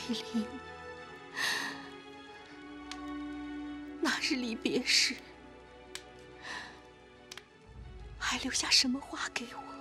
林，那日离别时，还留下什么话给我？